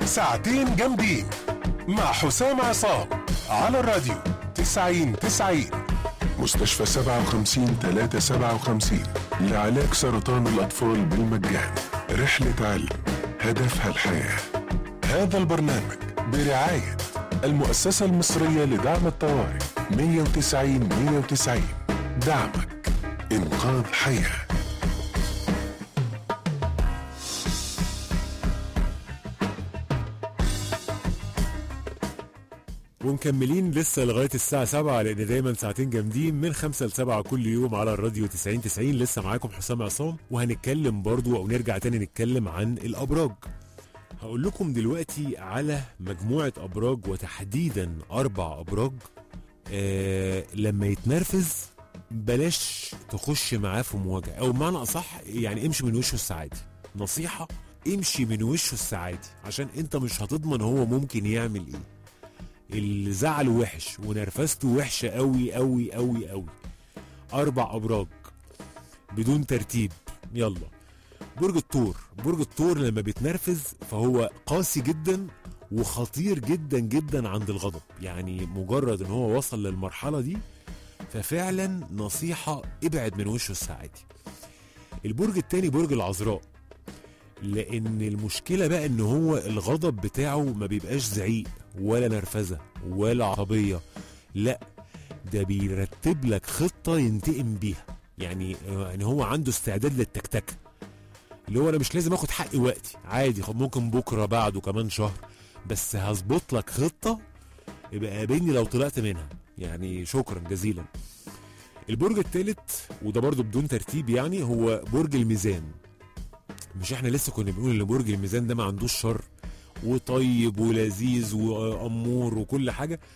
ساعتين جامدين مع حسام عصام على الراديو 90 مستشفى 57 357 لعلاج سرطان الأطفال بالمجان. رحلة علم هدفها الحياة. هذا البرنامج برعاية المؤسسة المصرية لدعم الطوارئ 190 دعمك إنقاذ حياة. ومكملين لسه لغاية الساعة 7 لأن دايما ساعتين جامدين من 5 ل 7 كل يوم على الراديو 90 لسه معاكم حسام عصام، وهنتكلم برضو أو نرجع تاني نتكلم عن الأبراج. هقول لكم دلوقتي على مجموعة أبراج وتحديدا 4 أبراج. لما يتنرفز بلاش تخش معاه في مواجهة، أو بمعنى أصح يعني امشي من وشه السعادي. نصيحة، امشي من وشه السعادي عشان انت مش هتضمن هو ممكن يعمل ايه. الزعل وحش ونرفزته وحشة قوي قوي قوي قوي. 4 أبراج بدون ترتيب. يلا، برج الثور. برج الثور لما بيتنرفز فهو قاسي جدا وخطير جدا جدا عند الغضب، يعني مجرد ان هو وصل للمرحلة دي ففعلا نصيحة ابعد من وشه السعادي. البرج الثاني برج العذراء، لان المشكلة بقى ان هو الغضب بتاعه ما بيبقاش زعيق ولا نرفزة ولا عصبية، لا ده بيرتب لك خطة ينتقم بيها. يعني هو عنده استعداد للتكتكة، اللي هو انا مش لازم اخد حقي وقتي، عادي ممكن بكرة بعده كمان شهر، بس هظبط لك خطة يبقى قابلني لو طلعت منها. يعني شكرا جزيلا. البرج الثالث وده برضو بدون ترتيب يعني هو برج الميزان. مش احنا لسه كنا بنقول ان برج الميزان ده ما عندوش شر وطيب ولذيذ وامور وكل حاجه؟